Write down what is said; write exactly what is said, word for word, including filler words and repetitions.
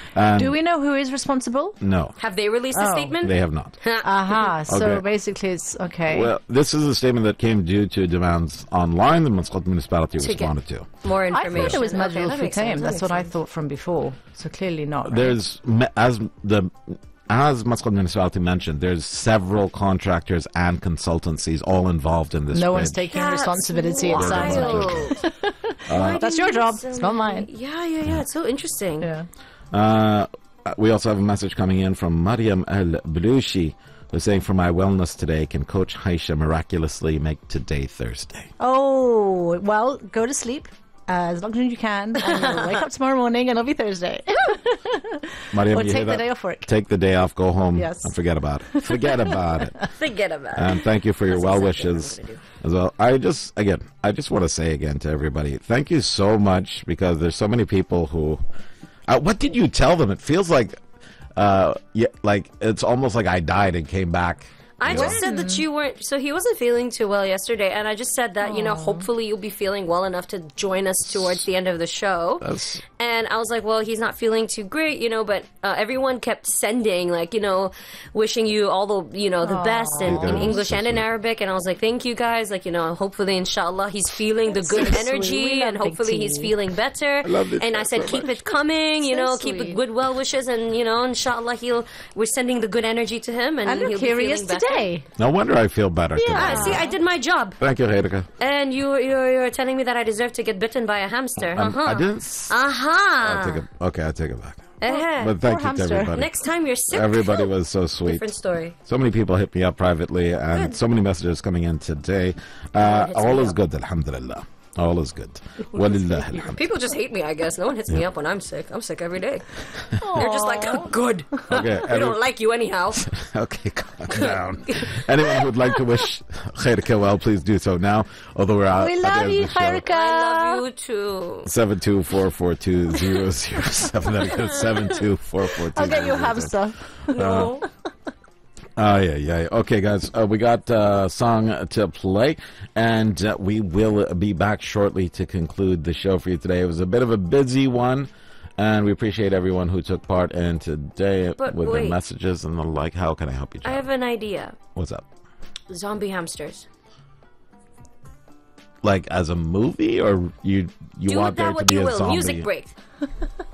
And Do we know who is responsible? no, Have they released a Oh. statement? they have not. Aha. So Okay. basically, it's okay. Well, this is a statement that came due to demands online the Muscat municipality To get- responded to. More I information. thought it was Okay, Majul that makes sense, Futain. that That's makes what I sense. thought from before. So clearly not. Right? There's me- as the as Muscat municipality mentioned, there's several contractors and consultancies all involved in this. no one's bid. taking That's responsibility. It sounds like. wild. Uh, Why That's do your you job. need so It's not many- mine. Yeah, yeah, yeah. It's so interesting. Yeah. Uh, we also have a message coming in from Mariam El Belushi, who's saying, "For my wellness today, can Coach Haisha miraculously make today Thursday?" Oh, well, go to sleep uh, as long as you can. And you'll wake up tomorrow morning and it'll be Thursday. Mariam, Or you take hear the that? day off work. Take the day off, go home, Yes. and forget about it. Forget about it. Forget about it. And thank you for your That's well exactly what wishes I'm gonna do. as well. I just, again, I just want to say again to everybody, thank you so much, because there's so many people who. Uh, what did you tell them? It feels like, uh, yeah, like it's almost like I died and came back. I you know? just said that you weren't. So he wasn't feeling too well yesterday, and I just said that you know, hopefully you'll be feeling well enough to join us towards the end of the show. That's- And I was like, well, he's not feeling too great, you know. But uh, everyone kept sending, like, you know, wishing you all the, you know, the best in, You in guys, English so and in sweet. Arabic. And I was like, thank you guys. Like, you know, hopefully, inshallah, he's feeling the good so sweet. We energy, love and Big hopefully he's T. feeling better. love this And I guy said, so keep much. it coming, you So know, keep the sweet. good well wishes, and you know, inshallah, he'll. We're sending the good energy to him, and, And he'll look, be here he feeling is better. today. No wonder I feel better Ah, today. see, I did my job. Thank you, Heideka. And you, you're, you're telling me that I deserve to get bitten by a hamster. Um, Uh-huh. I didn't. s- Uh-huh. I take it. Okay, I take it back. Uh-huh. But thank Poor you to hamster. everybody. Next time you're sick. Everybody was so sweet. Different story. So many people hit me up privately, and Good. so many messages coming in today. Uh, it hits all me is up. good, alhamdulillah. All is good. Walillah alhamd. People just hate me, I guess. No one hits me up when I'm sick. I'm sick every day. They're just like, good. Okay, We every- don't like you anyhow. Okay, calm down. Anyone who would like to wish Khairka well, please do so now. Although we're out. We at the love end you, of the show. Khairka. I love you too. seven two four four two zero zero seven. That again, seven two four four two. I'll get you a hamster. No. Oh, yeah, yeah. Okay, guys, uh, we got a uh, song to play, and uh, we will be back shortly to conclude the show for you today. It was a bit of a busy one, and we appreciate everyone who took part in today But with their wait. messages and the like. How can I help you, I John? have an idea. What's up? Zombie hamsters. Like as a movie, or you you Do want with there that to what be you a will. zombie? Music break.